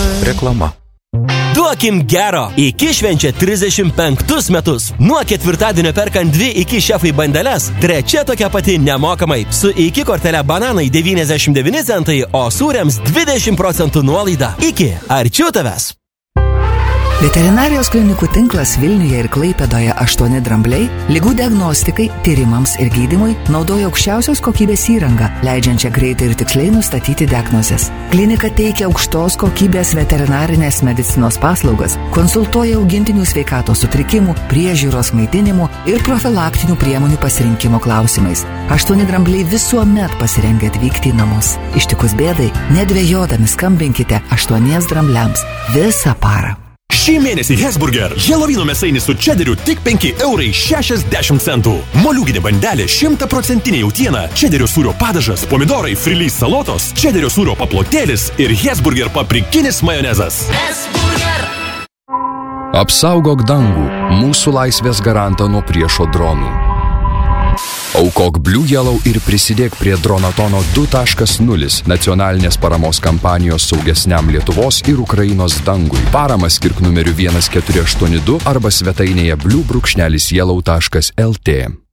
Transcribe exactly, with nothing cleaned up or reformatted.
Reklama. Duokim gero! Iki švenčia trisdešimt penktus metus. Nuo ketvirtadienio perkant dvi Iki šefai bandeles, trečia tokia pati nemokamai. Su Iki kortele bananai devyniasdešimt devyni centai, o sūriams dvidešimt procentų nuolaida. Iki, arčiau tavęs. Veterinarijos klinikų tinklas Vilniuje ir Klaipėdoje aštuoni drambliai ligų diagnostikai, tyrimams ir gydymui naudoja aukščiausios kokybės įrangą, leidžiančią greitai ir tiksliai nustatyti diagnozes. Klinika teikia aukštos kokybės veterinarinės medicinos paslaugas, konsultuoja augintinių sveikatos sutrikimų, priežiūros maitinimų ir profilaktinių priemonių pasirinkimo klausimais. Aštuoni drambliai visuomet pasirengę atvykti į namus. Ištikus bėdai, nedvejodami skambinkite aštuoniems drambliams visą parą. Šį mėnesį Hesburger Helovino mėsainis su čederiu tik penki eurai šešiasdešimt centų. Moliūginė bandelė šimtaprocentinė jautiena, čederio sūrio padažas, pomidorai, frilys salotos, čederio sūrio paplotėlis ir Hesburger paprikinis majonezas. Hesburger. Apsaugok dangų, mūsų laisvės garantą nuo priešo dronų. Aukok Blue Yellow ir prisidėk prie Dronatono du taškas nulis nacionalinės paramos kampanijos saugesniam Lietuvos ir Ukrainos dangui. Paramą skirk numeriu vienas keturi aštuoni du arba svetainėje blue brūkšnelis yellow taškas lt.